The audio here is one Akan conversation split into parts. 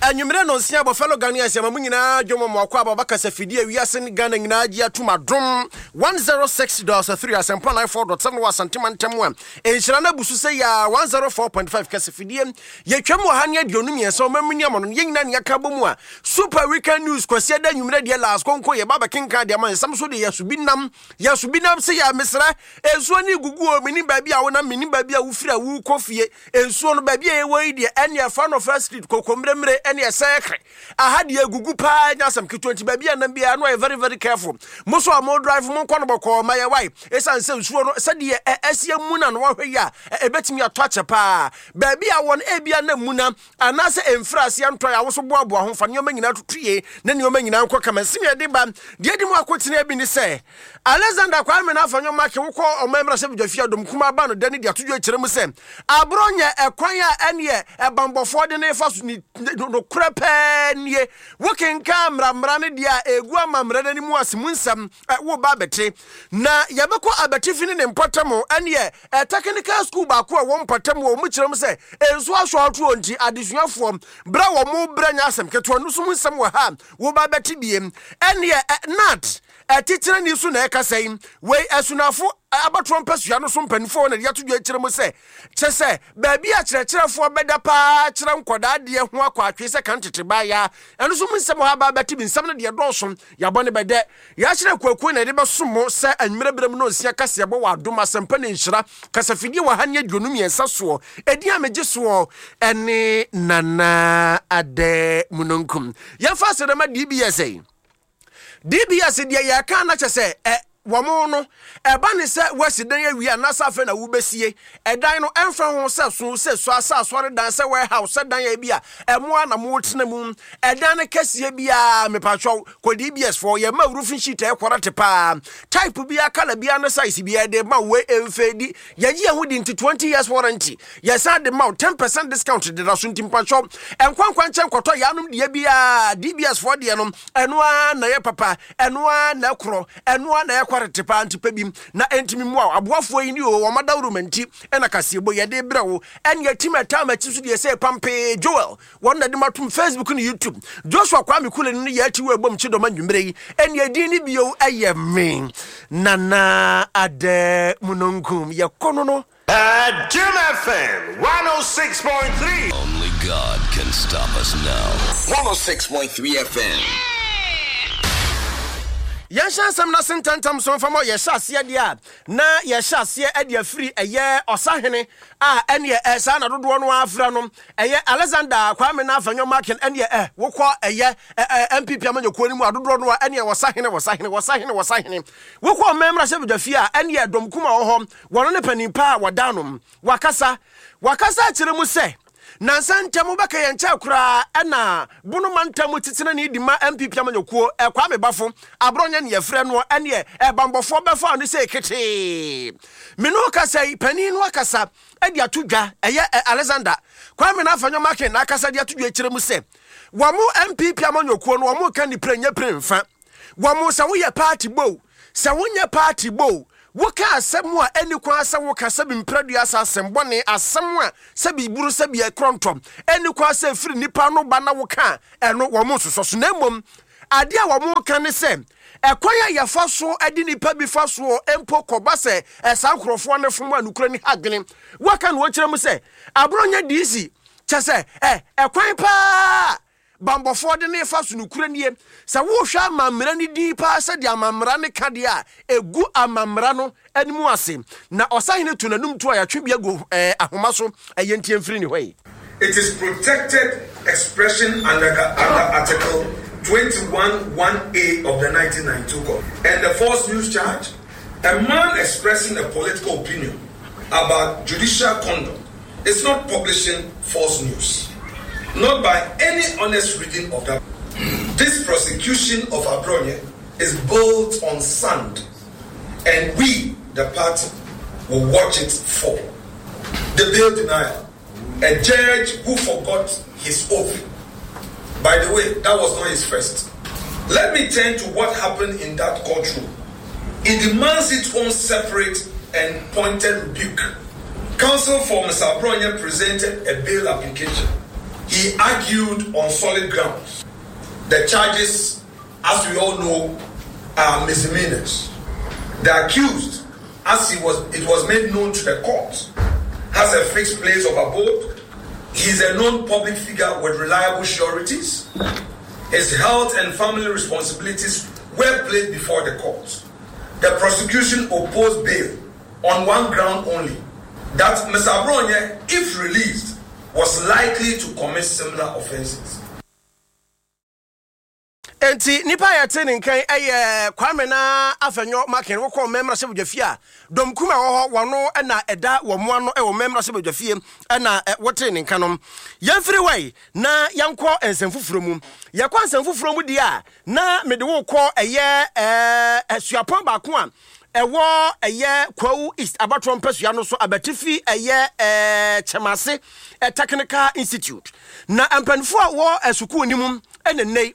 Anwumre no nsia bo fellow Ghanaians ya mamunyina dwomo mwakwa ba bakasa fidie wiase ne Ghana nyina agi atuma dom 106.3 asempa 94.7 wasantema ntemwa enhyira na busu se ya 104.5 kasa fidie yetwam wa hane aduonum yesa o mamuni amono yenyina ne yakabo mu a super weekend news kwase da anwumre de last konko ye baba kenka de man samso de yasubinam se ya mesra ensuo ni gugu o mini baabi a wona mini baabi a wufira wu kofie ensuo no baabi a we de ene fa no first street kokomremre ene esekre ahade agugu pa nyasam ke20 baabi anam bia no very very careful muso amo drive mo kono boko ma ye wai esan se nsuo no sade asia muna no wahwe ya ebetimi atoache pa baabi a won ebia na muna anase emfrase anto ya woso boaboa ho fa nyoma nyina tutue na nyoma nyina nko kama simi de ba de di mu akotena bi ni se Alexander Kwame na afanyo make wukọ omemra se bidwafia dom kuma ba no dani de atodwo akire mu se abronya ekwan a ene ebambofo de ne fa so ni no krepe nie wokenka mramra ne dia egu amamra dani mu asemu nsam wo ba bete na yabeko abetifi ne mpotamo ene technical school ba ko wo mpotamo wo mu kire mu se enso ahwo ato onti adesuafo bra wo mu bra nya asem keto no so mu nsam wo ha wo ba bete biem ene nat titira ni su na ekasai we asunafo abatro mpasua no so mpanifo na dia todwa akire mu se chese baabi a kirekerefo beda pa kire nkoda de ho akwatwe se kan tete ba ya eno so munsem ha ba beti binsam na de doso ya bone bede ya kire kwaku na de besomo se anwumre brem no nsia kase bo wa doma sempa ne nhira kasafidi wa hanye dwonum yensa so edi amegye so ene nana ade munonkum ya fa se ma DBS dia ya kan na chese womo no eba ne se wasidan awia na safe na wubesie edan no emfa ho se so asasore dan se warehouse dan ya bia emoa na mo tena mu edan ne kasie bia me patcho ko DBS for ye ma roofing sheet e kwarate pa type bia kala bia no size bia de ma we emfedi ye ye ho di 20 years warranty yes and the mount 10% discount de raso ntimpatcho enkwankwan chen kwoto ya anum de bia DBS for de no enoa na ye papa enoa na kro enoa na ye kwarate antipabim na entimi mu aboafo yi ni o womadawrumanti ena kasebo yede brewo en yatima tama chisu de se pampe Joel won de matum Facebook ni YouTube Joshua Kwame Kule ni yati we bom chido manwumre yi en yedin ni bio ayeme nana ade munonkum yakono no Jim FM 106.3 Only God can stop us now 106.3 FM Yansha sam na sentantam so famo ye hyase de a na ye hyase de afiri eye osahene a ene esa na dodo no afra no eye Alexander Kwame na afanyo market ene wokọ eye MPP amanyoko ni mu adodo no ene wasahene wokọ memra se bidafia ene domkuma wo ho wono ne panimpa wadanom wakasa akire mu se na santamu baka yencha kura na bunu mantamu titena ni di ma MPP amanyoko Kwame bafo abronya ne yefre no ene bambofo befa no se kete mino kasa paninu akasa edi atudwa eye Alexander Kwame na afanyo market na akasa di atudwa akire mu se wamu MPP amanyoko no wamu kan ni prenya premfa wamu sa wo ye party bow woka asemu a eni kwa asa woka sabi mpradua asa asembone asemu a sabi buru sabi ekrontom eni kwa asa firi nipa no ba na woka eno wo mo soso na mmom ade a wo mo ka ne se ekwaya yafa so adi nipa bi fa so empo koba se esankrofo ne fomu anukura ni hagene woka no kire mu se abronya DC chese ekwan pa bambofo de ne fa so nukura nie sa wo hwa amamra ni di pa sa de amamra ne kade a egu amamra no animu ase na osahene tunanum to ya twebia go ahoma so ayentie mfiri ni hwai. It is protected expression under Article 21(1)(a) of the 1992 Code. And the false news charge, a man expressing a political opinion about judicial conduct is not publishing false news. Not by any honest reading of that. This prosecution of Abronye is built on sand, and we, the party, will watch it fall. The bail denial. A judge who forgot his oath. By the way, that was not his first. Let me turn to what happened in that courtroom. It demands its own separate and pointed rebuke. Counsel for Mr. Abronye presented a bail application he argued on solid grounds. The charges, as we all know, are misdemeanors. The accused, as it was made known to the court, has a fixed place of abode. He is a known public figure with reliable sureties. His health and family responsibilities were placed before the court. The prosecution opposed bail on one ground only, that Mr. Abronye, if released, was likely to commit similar offenses. Enti nipa ya tene nkan Kwame na afenyo maken wo ko memra se bodwafie dom kuma wo wono na eda wo mo ano wo memra se bodwafie na wo tene nkan nom yemfiri wai na yanko ensemfufuro mu yakwa ensemfufuro mu dia na mede wo ko asuapon ba ko a ewo Kwawu East abatron pesua no so abatifi Chemase Technical Institute na ampanfo a wo asuku nimum enenei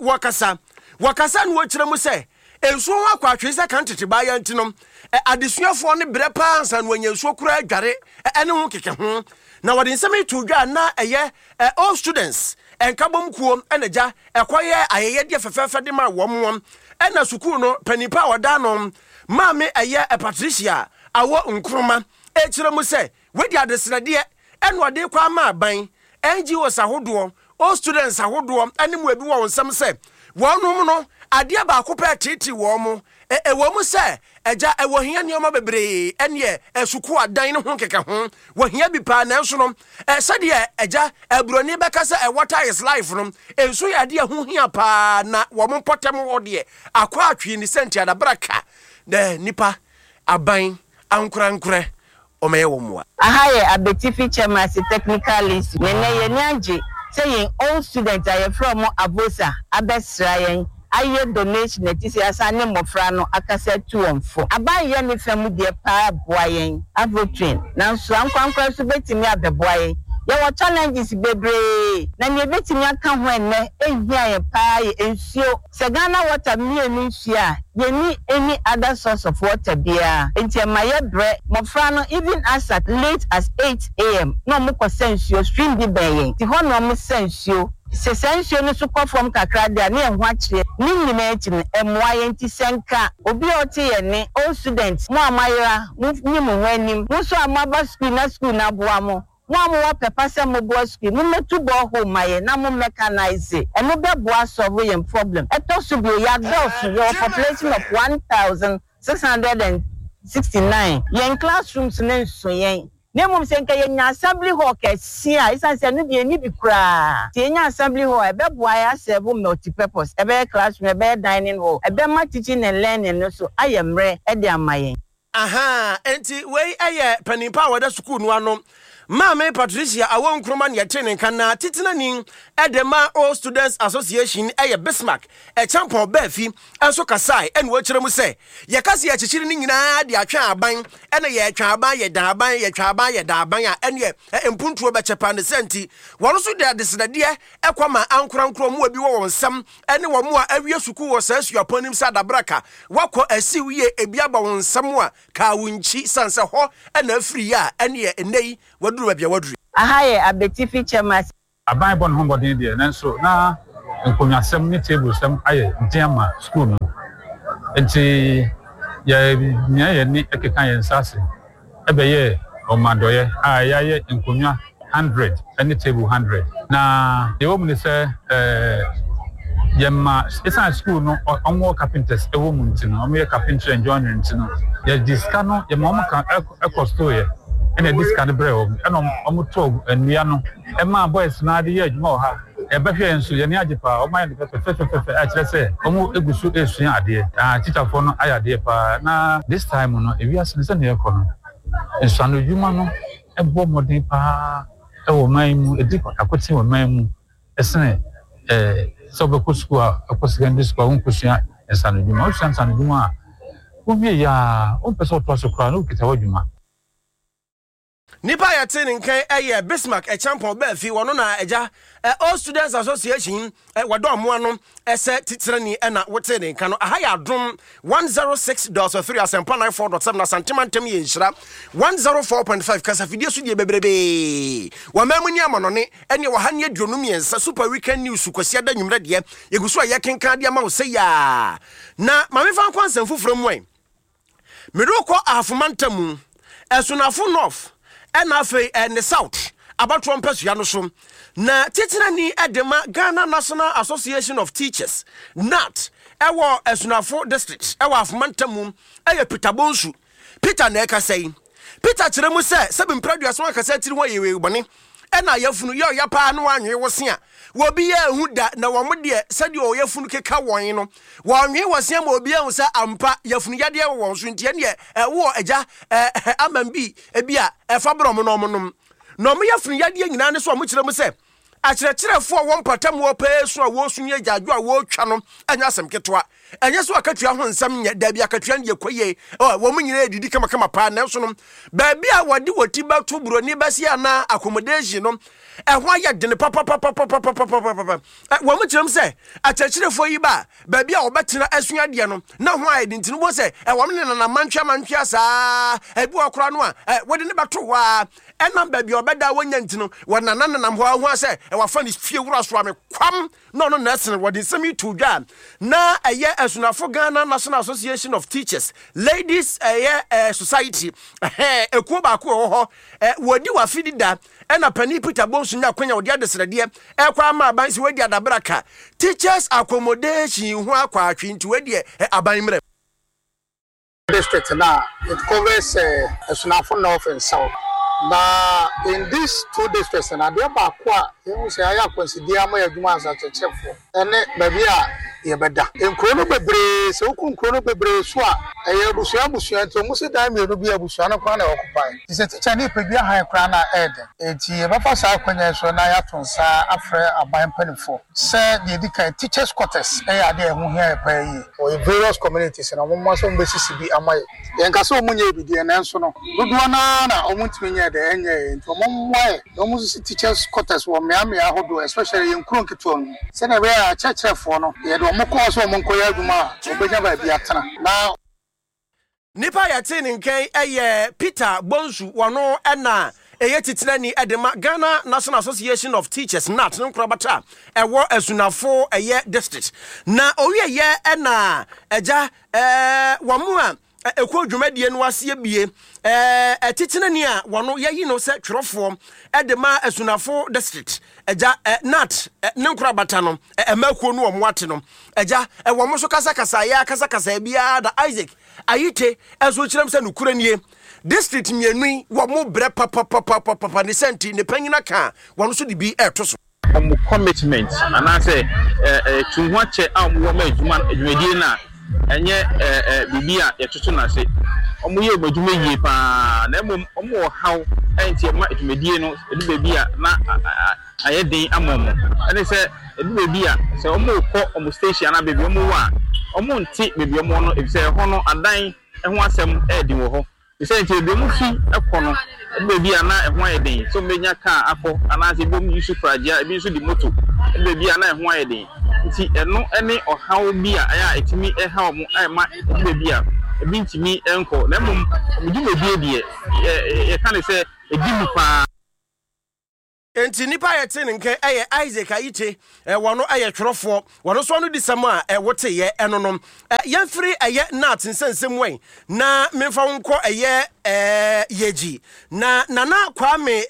wakasa no kire mu se enso ho akwatwe se kan tete ba ya ntinom adesuafo ne brepa ansa no anyansuo kura adware ene ho keke ho na wode nsem to dwa na all students enkabom kuo enaja ekoye ayeye de fefefe de ma wom ena sukuu no panipa wada no maame Patricia awo nkroma kire mu se wedi adesrade eno de kwa ma ban NGOs ahodo all students ahodo ene mu ebi wo nsem se wonum no ade ba akopɛ titi wo mo wo mu se eja wo hia nioma bebre ene suku adan ne ho keke ho wo hia bi pa na nso no sade eja abroni beka se water is life no enso ya de ho hia pa na wo mo potem wo de akwa atwe ni senti ada braka de nipa aban ankurankure o meye wo mo ahaye abetifi Chemase Technical Institute ye ni anje saying all students are from Abosa abesra aye donation etisi asane mofra no akasa 214 abaye ne fam de pa boayen avotrain nanso ankwankwa so betimi abeboayen ye wo challenges bebre na ne betimi aka ho enne ehia ye pa ye ensuo segana water mienu nsia ye ni any other source of water bia enti maye bre mofra no even as at late as 8 a.m. no mo kosensuo stream di bayen ti ho no mo sensuo sesensio no so from kakra dia na ehwa kire ni nyina echi no emwa yenti senka obi oti ye ne all students mo amayira ni mo hwanim mo so amaba school na boa mo wa pepa se mo boa school mo metu bo ho maye na mo mechanize eno be boa solve your problem eto so bi ya girls your population of 1669 yen classrooms ne so yen Nemum senka yenya assembly hall kesia isanse no de ni bi kra ti yenya assembly hall ebe boa ya serve multi purpose ebe classroom ebe dining hall ebe ma teaching and learning no so ayemre e de amayen aha enti we panimpa wada school no ano Mame Patricia awon kroma ne yetene kana titena nin edema all students association Bismarck champion bafi enso kasai ene wo kire mu se ye kase ye chichiri ni nyina de atwa aban ene ye atwa aban ye da aban ye twa aban ye da aban a ene empuntuo be chepa ne senti wono so de adesedade ekwama ankorankro mu abi wo wonsam ene wo mu a awie suku wo sa asuaponim sa da braka wakọ asiwiye ebiaba wonsam a ka wunchi sanse ho ene afiri ya ene enei waduru babia waduru ahaye abetifi Chemase aban bon hombodin de nanso na nkonwasem ni table sam aye diama school no enti ya nya ni ekeka yen sase ebeye omadoye ayaye nkonwa 100 any table 100 na de wo mu se yema esa school no onwo carpenters ewo mu ntino omo carpentry engineering ntino ya discano yema omo kan ekostoye ene discano breo eno omo to enua no ema boys na de ye adwuma ha ebehwe enso ye ne ajepa omo ya de fefe a kire se omo egusu esua ade teacher for no ayade pa na this time no ewiase ne se ne ekono enso no adwuma no ebo modern pa ewo maimu ediko akoti wo maimu esene so be school a secondary school unkusua enso no adwuma o enso no adwuma o bi ya o pese o to so kra no kita wadwuma Nipa yɛte ne nkan ɛyɛ Bismarck champion Belfi wɔno na ɛgya All Students Association wɔdɔ ɔmo ano ɛsɛ titirani ɛna wote ne nkan no aha yɛ adom 106.3 Asempa 94.7 na santimantem yɛ nhyira 104.5 kasafidie so die bebrebe wɔmamu ni amanone ɛne wɔha ne aduonu miɛnsa Super Weekend News kwasi da nwumre de yɛgu so a yɛkenka de ama wo sɛ ya na mamefa nkwansam foforo mu ɛ medokɔ afomantamu ɛsunafo north ɛna afei ne south abatro mpasua no so na titirani edema Ghana National Association of Teachers NAT ɛwɔ ɛsunafo district ɛwɔ afomantamu ɛyɛ Peter Bonsu Peter na ɛkasɛi Peter kyerɛ mu sɛ sɛbi mpradua so akasɛ tiri ho yewe bɔne ɛna yafunu yɛ yapa no anwe wo se a wo bi yɛ hu da na wo mo de sɛde o yafunu keka wɔn no wo anwe wo se ma obi yɛ hu sɛ ampa yafunu yade yɛ wɔn so ntie ne wo agya amambi ebi a ɛfa brom no mo nom no mo yafunu yade nyina ne so mo kyerɛ mu sɛ akyerɛkyerɛfo a wɔn patam wɔ pɛ so a wo so nye gyaadwo a wo twa no anya asɛm ketwa ɛnyɛ so akatua ho nsɛm nyɛ da bi akatua ne yɛkɔyɛ wɔn mo nyina edidi kama pa na so no baabi a wɔde wɔti ba to buroni ba si ana accommodation no ɛho ayɛ dene papa wɔn mo kyerɛm sɛ akyerɛkyerɛfo yi ba baabi a wɔbɛtena asua deɛ no na ho ayɛ de ntino bo sɛ wɔn ne na mantwa saa ebi wɔkora no a wɔde ne bato hɔ a ɛnam baabi a wɔbɛda wɔnya ntino wɔnananam hɔ ho sɛ wɔfa ne fie wura so ame kwam no na ɛsene wɔde nsɛm yi to dwa na ɛyɛ asunafo Ghana National Association of Teachers Ladies Society ekuo baako wɔ hɔ wɔdi wafidi da ɛna pani Peter Bonsu nya kwanya wɔde adesredeɛ ɛkwa ama aban si wɔdi adabraka teachers accommodation ho akwa atwe nti wɔdi aban mmerɛ district now it covers asunafo north and south. But in these two districts, and I do about what you say, I consider my advance as a chef for, and maybe a better. In Chrono Bebre, so Chrono Bebre, Swa, a Busia, to Musa, you will be a Busana Crana occupied. Is it Chinese Pebia High Crana Ed? It's a Bafasa Quenya, so Nayatons, after a buying penny for. Sir, the teachers' quarters, a day who here pay or various communities, and a woman's own basis to be a my. Yankaso Munye be the answer. Ludwana, or Muntminia. The end to Mumway, almost teachers' quarters were Miami, especially in Krunkiton. Send a rare church for no, you don't cause one Monkoyaguma, Biatana. Now, Nipa yatin in K. Peter Bonsu, Wano, Anna. Titirani edema Ghana National Association of Teachers NAT no krabata ɛwɔ asunafo district na owie ye ɛna ɛgya wɔn a ekuo dwumadie no asie bie titirani a wɔn yɛyi no sɛ twerɛfoɔ edema asunafo district ɛgya NAT ne krabata no ɛmakuo no wɔn ate no ɛgya wɔn so kasa bia da Isaac ayite ɛso kyerɛm sɛ nukura nie district mienu wo mo bre papa ne senti ne panyina ka wono so de bi eto so commitment and I say to watch am wo ma adwumadi na enye bibia yetoto na se omo ye adwuma yie pa na omo how enti ma adwumadi no edu bibia na ayedin amomo ene se edu bibia se omo kɔ omo station na bibia omo wa omo nti bibia omo no e se ho no adan ho asɛm edi wo ho say to be mufi ekono baby ana ehwan yeden so menya ka afọ ana se bom yusu pragia ebi so di moto baby ana ehwan yeden nti eno ene ohaw bi a aya etimi ehaw mo ma baby a ebi ntimi enko na mum mudi baby ye kan say edimu pa enti nipa yɛte ne nke Isaac ayite wɔno twerɛfoɔ wɔno so no di sam a wote yɛ ɛno no yɛmfiri NAT nsensem wɛn na memfa nkɔ yeji na nana kwame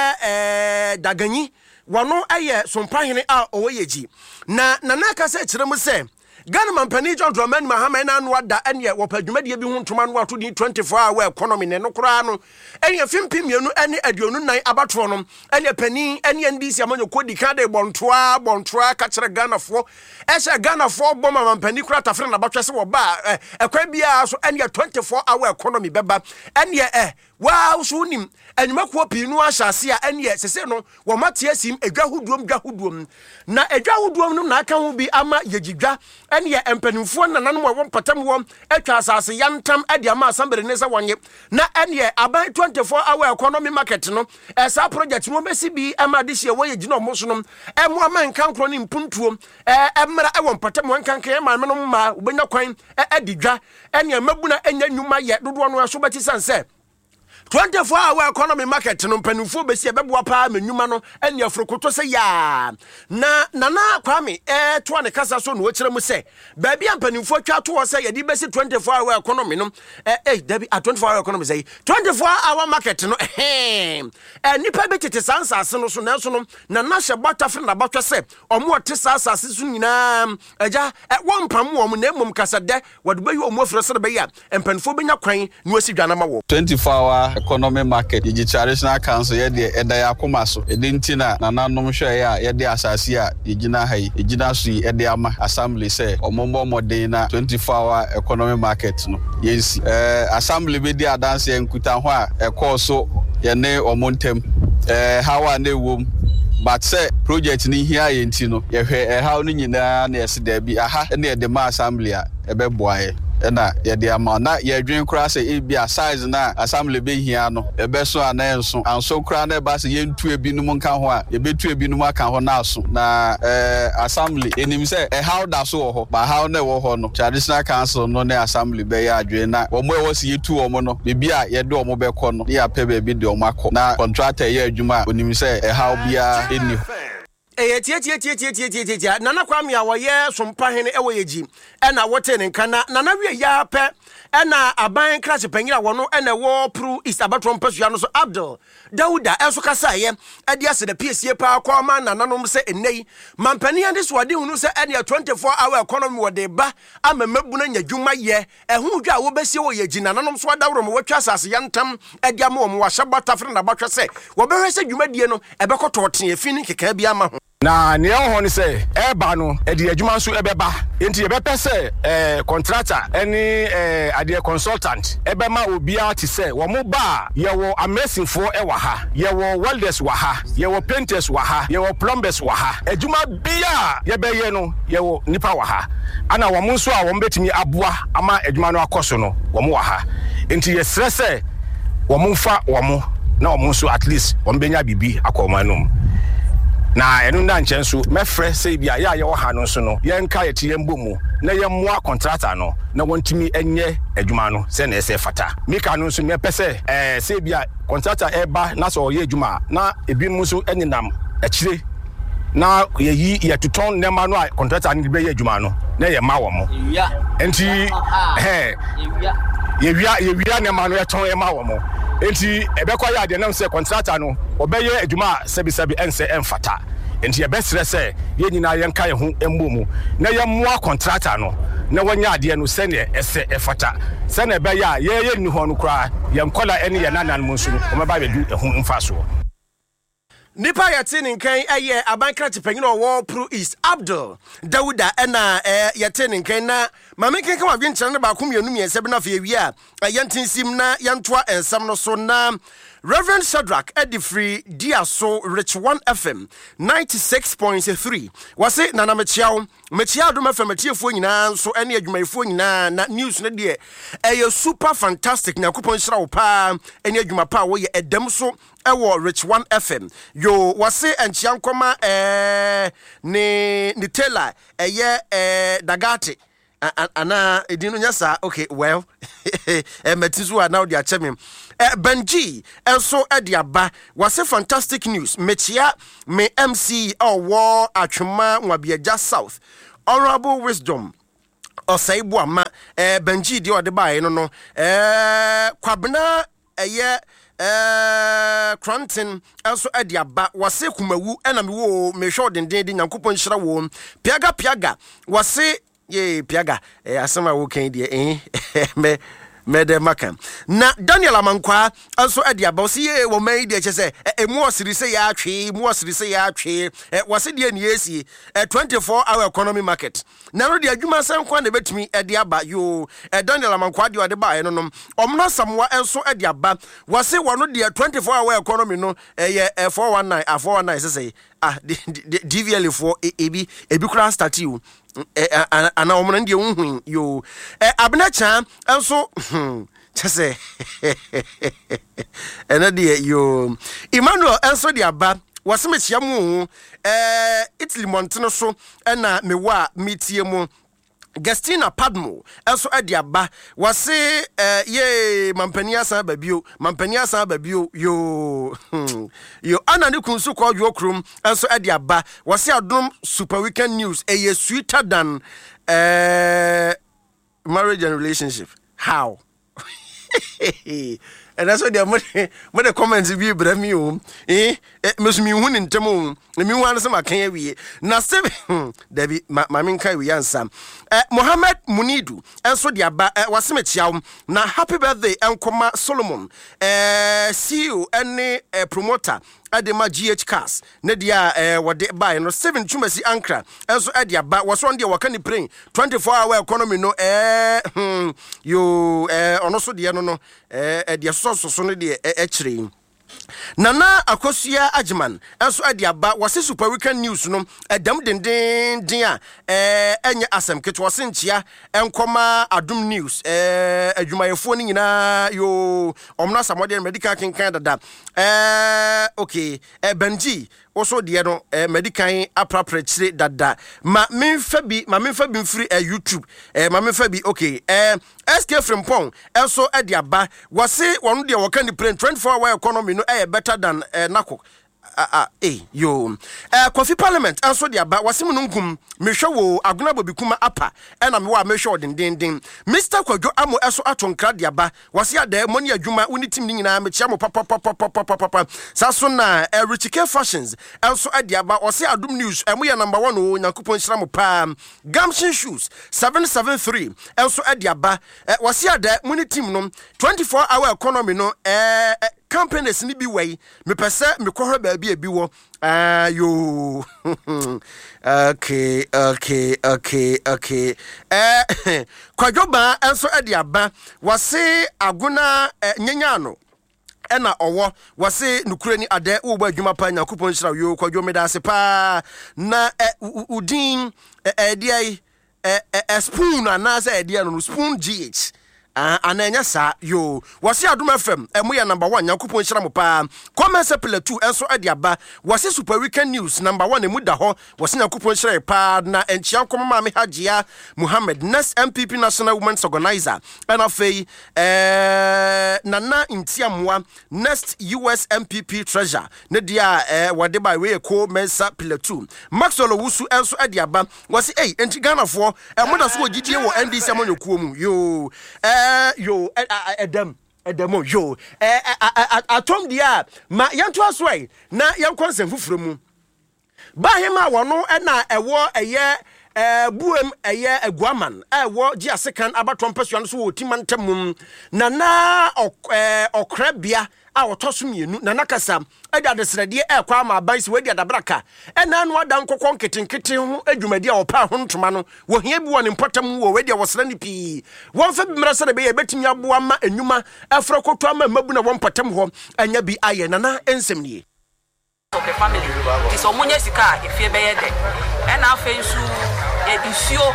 daganyi wɔno sompahene a ɔwɔ yeji na nana ka sɛ kyerɛ mu sɛ Ghana Mampani John Dramani Mahama na no ada ene wopadwumadie bi ho ntoma no ato di 24-hour economy ne no kora no ene fimpi mienu ene aduonu nan abato no ene pani ene NDC amanyo kodi ka de bontoa ka kire Ghana fo Ghana fo bom Mampani kora tafre na batwe se wo ba ekwa bia so ene 24-hour economy beba ene wow so nim enwumakuo pinu ahyase a ene sese no wo mate asim edwahuduom na edwahuduom no na aka ho bi ama yegidwa ɛne yɛ mpanimfoɔ nananom a wɔn patam wɔ atwa asase yantam ɛde ama asambere ne sɛ wɔnye na ɛne yɛ aban 24-hour economy market no ɛsa project no bɛsi bi ɛma de hyɛ wɔyɛ gyina ɔmo so no ɛmo ama nka nkoro ne mpuntuo ɛmmra ɛwɔ patam wɔn kankan ma no ma obenya kwan ɛdi dwa ɛne mabuna enya nnwuma yɛ dodoɔ no ɛso bɛti sanse 24-hour economy market no mpanimfoɔ bɛsi ɛbɛboa paa menwuma no ɛne afrokoto sɛ ya na nana kwame to ne kasa so no wɔkyerɛ mu sɛ baabi mpanimfoɔ twa to sɛ yɛde bɛsi 24-hour economy no dabi 24-hour economy sɛ 24-hour market no nipa bɛtete sansase no so nanso no nana hyɛ bɔtafre na bɔtwa sɛ ɔmo ɔte sansase so nyinaa agya wɔmpam wɔn na mmom kasa dɛ wɔde bɛyi ɔmo afrɛ sɛ bɛyi a mpanimfoɔ bɛnya kwan na wɔsi dwanama wɔ 24-hour economy market the traditional council yede edaya akoma so edinti na nananom hwe ya yede asase a yegina hai yegina so yede ama assembly say omombo modern na 24-hour economy market no yensi assembly be di adanse enkuta ho a ekoso ye ne omontem hawa na ewom but say project ni hia yenti no ye hwe how no nyina na yesi da bi aha na yede ma assembly a ebeboaye na yede ama na yedwen kura se ebia size na assembly be hia no ebeso anenso anso kura na ba se yentu ebinum nka ho a yebetu ebinum aka ho na aso na assembly enim se how da so ho ba how na wo ho no traditional council no na assembly be ya adwen na wo mo e wo se yetu wo no bibia yede wo mo be kɔ no ya pɛ ba bi de wo makɔ na contractor ye adwuma onim se how bia eni tie nana kwame a wɔyɛ sompa hene ɛwɔ yeji ɛna wɔte ne nkana nana wie ya pɛ ɛna aban crash panyin a wɔno ɛna wɔ pro east abatron pasua no so Abdul Dauda ɛso kasa yɛ ɛde ase da PSA pa akɔ ma nananom sɛ enei mampani ande so ade hunu sɛ ɛne 24-hour economy wɔde ba ama mabuna nya dwuma yɛ ɛho dwa a wɔbɛsie wɔ yeji nananom so adawro mo wɔtwa asase yantam ɛde ama wɔn wɔhyɛ batafre na batwa sɛ wɔbɛhwɛ sɛ dwumadie no ɛbɛkɔtɔ ɔtene efi ne keka bia ma ho na ne ho ne se eba no edi adwuma nso ebeba enti ebepɛ se contractor eni ade consultant ebema obia te se wo mo ba ye wo amazing fo ewa ha ye wo welders wa ha ye wo painters wa ha ye wo plumbers wa ha adwuma bia ye beye no ye wo nipa wa ha ana wo mo nso a wo betimi aboa ama adwuma no akoso no wo mo wa ha enti ye sere se wo mo fa wo mo na wo mo nso at least wo benya bibi akomanum na enu na nchen so mefre say bia ya ye wo ha no so no ye nka ye tie mbomu na ye moa contractor no na wontimi enye adwuma no se na ese fata mika no so me pese say bia contractor eba na so ye adwuma na ebi so eninam akire na ye yi ye tuton nema no contractor ni be ye adwuma no na ye ma wo mo enti ye wia nema no ye ton ye ma wo mo enti ebekwa ya de nam se contractor no obeye adwuma sebi ense emfata enti ebesre se ye nyina ye nka ye ho embomu na ye moa contractor no na wanya ade no se ne ese efata se na ebe ya ye ni ho no kra ye nkola ene ye nanan mu nsu o meba bedu eho mfaso nipa yɛte ne nkan ɛyɛ abankra tipanyina ɔwɔ pro east Abdul Dauda ɛna yɛte ne nkan na mame kenka wa dwenkyerɛ ne baako mmienu mmiɛnsa bi na afei awie a yɛntensim na yɛntoa nsɛm no so na Reverend Shadrach Edifree Diaso Rich 1 FM 96.3 wase na mechiao dom FM atiefoɔ nyinaa nso ɛne adwumayɛfoɔ nyinaa na news no deɛ ɛyɛ super fantastic na kupon hyira wo paa ɛne adwuma pa wo yɛ ɛdam so ɛwɔ Rich 1 FM yo wase anchia nkɔma ne Taylor ɛyɛ Dagate ana edino nyasa okay well metizu now dia chemim Benji enso ediaba wase fantastic news mechia me MC owo atwema nwabiaja south honorable wisdom osaibu ama Benji di ode bae no kwabena eye Cranton enso ediaba wase kumawu ena me wo me hwe denden de nyankopon hyira wo piaga wase ye piaga asema wo kan die mede maka na Daniel Amankwa also ediaba osi ye wo man de che emu osiri se ya atwe wase de ne yesi 24-hour economy market na no de adwuma sankwa na betumi ediaba yo Daniel Amankwa de ode ba no no omno samwa enso ediaba wase wono de 24-hour economy no 419 419 se DVL for ebi kura start you ana omo ndie unhu yo abena cha enso chese ena de yo Emmanuel enso de aba waseme chia mu Italy monteno so na mewa metie mu Gestina Padmo also adiaba wase ye mampania san babio yo ana ne kunsu ko dwo krom also adiaba wase adom super weekend news sweeter than marriage and relationship how and that's what the comments be brami o mesumi hu ni ntemo me hu an sama kan awie na se David mamin kai wi ansam Mohammed Munidu enso de aba waseme chiaw na happy birthday enkoma Solomon CEO ene promoter Adema GH Cars ne dia wode buy no 7 tumasi ankra enso ade aba waso de waka ni brain 24-hour economy no yo ono so de no de so no de ekire Nana Akosia Ajman enso ade aba wase super weekend news no edam denden a enye asem ketwo se nchia enkoma adum news adwumayefo ni nyina yo omna samode medical kinkan dada okay Benji also de no medical aprapre chire dada ma memfa bi mfiri YouTube ma memfa bi okay SK Frimpong enso ade aba wase wonu de waka ni plan 24-hour economy no better than Nako yo Kofi Parliament enso de aba wase mu nkum mehwe wo aguna bobikuma apa na me wa mehwe odendenden Mr Kwadwo amo eso atonkra de aba wase ada money adwuma unitim ni nyina me chia mo papa saso na Richike Fashions enso ade aba wase adum news emo ya number 1 o Nyankopon hira mo pa Gamshin Shoes 773 enso ade aba wase ada munitim no 24-hour economy no companies ni bi way me pese me kohoro ba bi wo yo okay Kwadwoba enso ade aba wase aguna nyanyano ena owo wase nukure ni ade wo ba adwuma pa Nyankopon hira yo Kwadwo me da ase pa na udin ediai spoon anasa ediai no spoon GH ananya sa yo wase adum FM emu ya number 1 Nyankopon hira mo pa comment sepele 2 enso ade aba wase super weekend news number 1 emu da ho wase Nyankopon hira pa na enchia nkoma me Hajia Muhammad next MPP National Women's Organizer and afei Nana Ntiamwa next US MPP Treasurer ne dia wade by way ko mensa pile 2 Maxwell Owusu enso ade aba wase enti Ghana fo emu da so ogidie wo NDC amonyokuo mu yo yo edem yo atom dia ma yanto asoi na yankonsem fufuro mu ba hema wono na ewo eye buem eye aguaman ewo gi asekan abatom pesuan so wo timantam na okrabia a wotoso mienu na nakasa eda desrede kwa ma bansi wedi adabraka ena anu ada nkokon ketenkete ho adwumadi a opa ho ntoma no wo hia bi woni mpotam wo wedi wosra ni pi won fa bimra se be ye betimi aboa ma enuma afra koto ama mabu na won potam ho anya bi aye na ensem nie okay family is omunye sika efie be ye de ena afa nsu isuo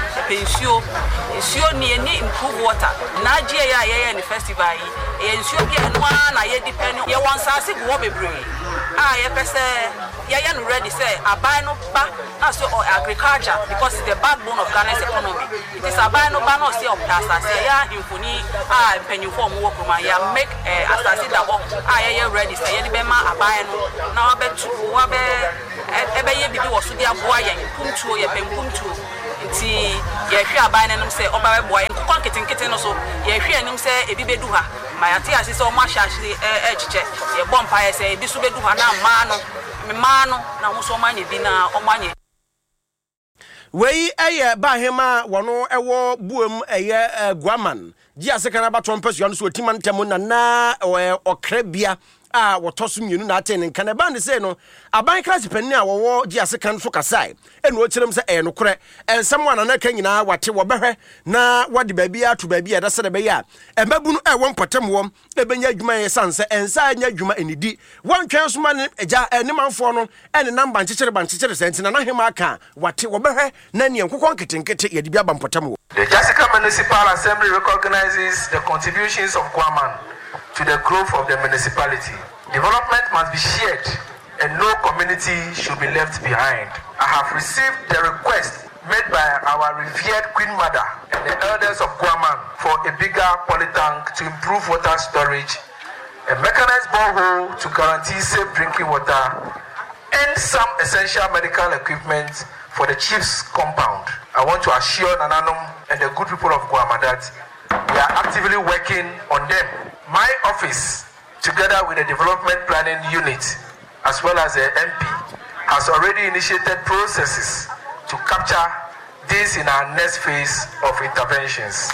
ni any improve water na gie ya ye ni festival yi e nsuo bi enwa na ye depend ye wan sase go bebre ye pese ye no ready say abai no ba na so agriculture because it's the backbone of Ghana's economy. It is abai no ba no say of asase ya infuni mpanyufo mo wokuma ya make asase da bo ye ready say ye be ma abai no na obetu obe ebe ye bibi wo so dia boa ye kumtuo ye pemkumtuo nti ye hwe aban nanom se oba we boa nkon ketenkete no so ye hwe anim se ebi bedu ha ma yate ase se o ma hyahye echiche ye bompa ye se ebi so bedu ha na ma no na wo so manye bi na o manye wei eye ba hema wono ewo buem eye guaman gi ase kan abatom pesuan so timantem na okrabia a wotoso mienu na atene nka na ba ne say no aban class panni a wo gi ase kan so kasai enu o kyerem say no kore ensem wana na kan nyina wate wo behwe na wade baabi ato baabi ada se de be ya emabunu e won potem wom ebenya adwuma ye sanse ensa anya adwuma enidi won twen so ma ne eja ne manfo no ene namba nkyekere sentina na hema aka wate wo behwe na ne nkokon ketenkete ye de bi aba potem wo. The Jessica Municipal Assembly recognizes the contributions of Guaman to the growth of the municipality. Development must be shared and no community should be left behind. I have received the request made by our revered Queen Mother and the elders of Guaman for a bigger polytank to improve water storage, a mechanized borehole to guarantee safe drinking water, and some essential medical equipment for the chief's compound. I want to assure Nananum and the good people of Guama that we are actively working on them. My office, together with the development planning unit, as well as the MP, has already initiated processes to capture this in our next phase of interventions.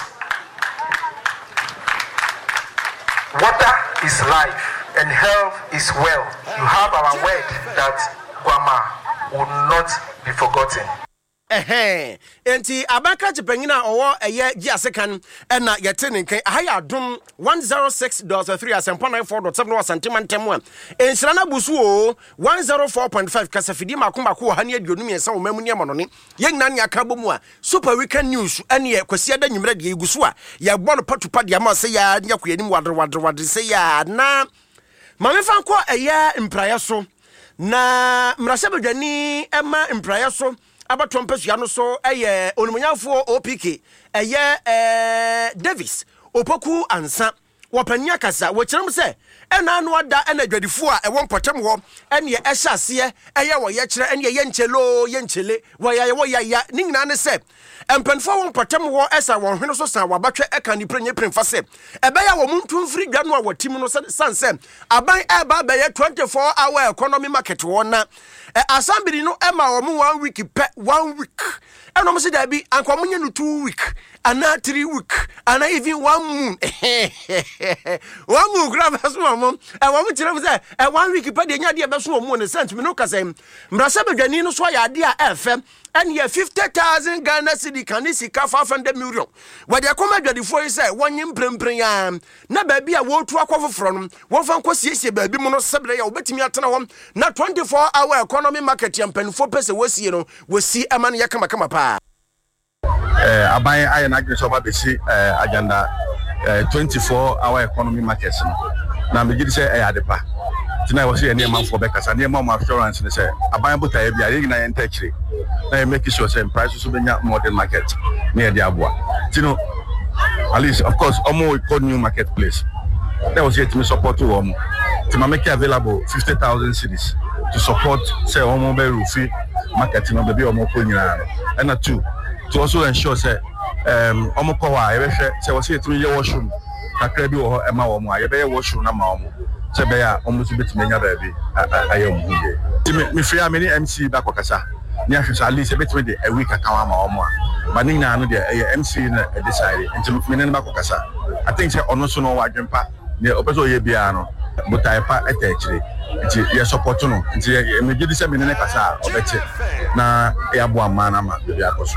Water is life and health is wealth. You have our word that Guama will not be forgotten. Enti abaka chepengina owo eye gi asekan na yetene nkan ahaya dum 106.3 asempona 4.7 wasantimantem a enhyira na busu o 104.5 kasafidi makomba ko ha ne aduonu miensa wo mamu ne monone yengina ne aka bomu a super weekend news ene kwasi ada nwumre de igusu a ye bolo patupa de ama se ya nya koyanim wadre se ya na mamefa ko eye mpraye so na mrase badwani ema mpraye so abatom pesua no so eye onumunyafo OPK eye Davis opoku ansa wopanya kasa wo kyerem se ena anu ada ena dwadifo a ewon potem ho ene ehya ase eye wo ye kyere ene ye nchele wo ya ningina ne se empanfo won potem ho esa won hwene so san wabatwe eka ni prenye premfa se ebeya wo muntu mfiri dwa no a watim no sanse aban eba be 24 hour economy market wona assembly no ema wo 1 week pe 1 week eno mo se da bi anko mo nye no 2 week ana 3 week ana even 1 moon 1 moon grab so mo wo mo tire se 1 week pe de nya de be so mo ne sent me no kase mrasa badwani no so ya de a FM and ye 50,000 Ghana cedi kanisi ka 500 million wade akoma dwadifo yi say wonye mprempren ya na baabi a wo tu akofoforo no wo fa nkosiesie baabi mu no sebre ya obetimi atena hom na 24 hour economy market yampanfo pese wosie no wosi amane ya kama pa aban aye na agreso ba besi agenda 24 hour economy market no na megidi say adepa tina wo say ene manfo be kasa ne ma assurance ne say aban bota ya bia ye na yen takire na make sure say price so benya modern market near the aboa tino at least of course omo we new marketplace that was yet to support to to make it available 50,000 cities to support say omo be rufi market no be omo ko nyina and two to also ensure say omo ko wa e be hwe say was yet to ye washroom kakra bi wo e ma wo mo aye be ye washroom na ma omo say be ya omo so betime nya ba bi ayem hu me free ameni MC ba kokasa ni ahwesa at least betime de a week akawa ma omo but ni na no de MC na decide nti me ne ba kokasa I think say ono so no wa dwempa ne opeso ye bia no but type etechire nti ye support no nti me gidi say me ne kasa obeti na ya bo amana ma bi akoso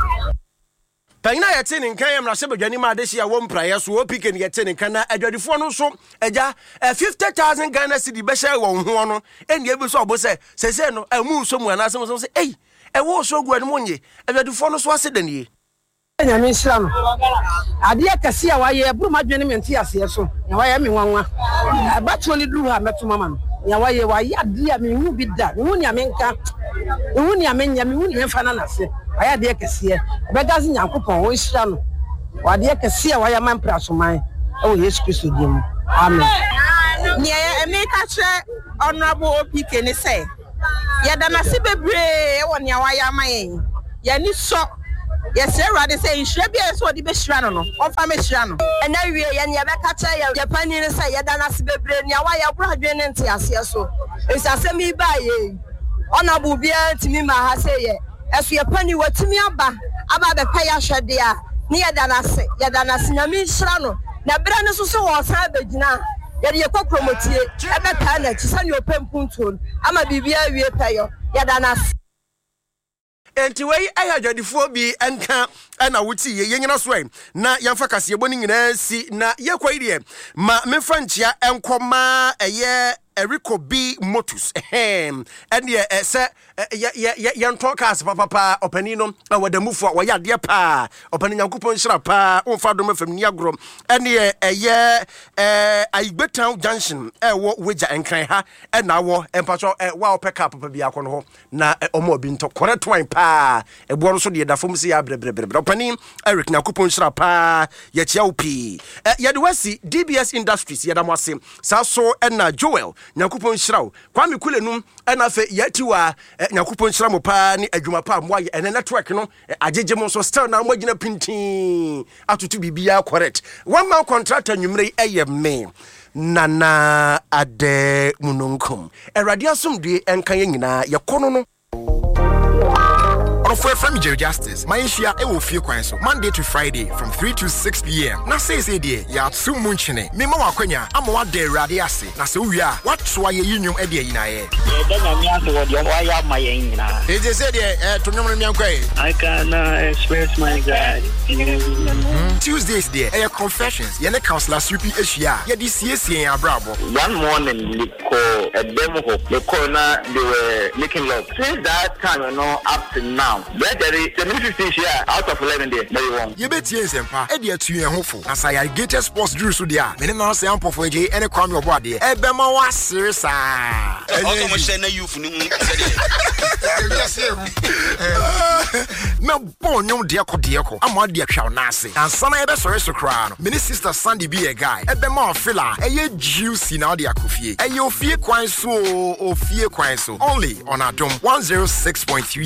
Pagina yetene nkan yamrase badwani ma de hia wo mpraye so OPK ne yetene nkan na adwadifo no so eja 50,000 Ghana cedi be hye wo ho no eni ebi so obo se no amu so mu anase mo se wo so gu anmo nye adwadifo no so asedanie nyame nhira no ade akase a waye eburu madwene menti ase so ya waye me nwanwa abato ni duru ha meto mama no ya waye ade a me hu bi da me hu ni amenka me hu ni amenya me hu ni emfa na nase aya de akase begazi nyankopon wo nhira no wade akase a waye mampra so man o Yesu Kristo dim amen ni emeka che honorable OPK ni say ya da nase bebre e woni awaye amayen ya ni so yes everybody say nhira bia so di be hira no onfa me hira no ena wie ye ne beka che ya japani ni say ya da nase bebre ni awaye abradwe ne nte ase so esasemi ba ye honorable bia timi ma ha say ye esu ye pani watimi aba be pa ya hwede a ne ya da nase nyame hira no na bra ne so wo san bagina yɛde yɛkɔ promotie ɛbɛtaa na akyi sɛ ne ɔpɛ mpuntuo ama biribia wie pɛyɔ yɛda no ase enti wei ayadwadifoɔ bi enka na wuti ye nyina so ai na yɛmfa kaseyɛbɔ no nyinaa si na yɛkɔ ide ma memfa nkyia enkɔma ɛyɛ Eriko B Motus and se yanton cars papa openino or the move for ya dear pa opening a coupon shrapa on Fadom from Niagro and I bet town junction which and cry ha and now and patrol wow pack up biacono na omo binto correct wine pa a borso de da from sea opening Eric na coupon shrapa yet yaupi yadwasi DBS Industries yadamwasi saso and Joel Nyakupon Shraw Kwame Kulenum ena fe yetiwa Nyakupon Shraw mo pa ni adwuma pa moaye ene network no agege mo so still na mo gina pintin atutu bibia correct one man contractor nwumre eye me nana ade mununkum erade asomdue enkan ye nyina ye kono no For from Jerry Justice, my share will feel quite Monday to Friday from 3 to 6 p.m. Now says a day, ya too munchine. Mimo Wakwenya, I'm one day radiasi. Now so we are. What's why you union idea in I express my God. Tuesdays there, air confessions. Yana counselor Supi Asia. Ya this year seeing a bravo. One morning, they call a demo. The corner they were making love. Since that time, up to now. There is 750 share out of 11 days. You bet yes, Empa. Edia to you hopeful. As I get a sports drew so there. Many now say Ampo for J and a crime your body. Ebema was serious. No born no diako. I'm one dear cow nasi. And son I best so crown. Many sister Sandy be a guy. Ebema filler. A ye juicy now the akufie. A yo fear quite so or fear quite so. Only on our dome 106.3.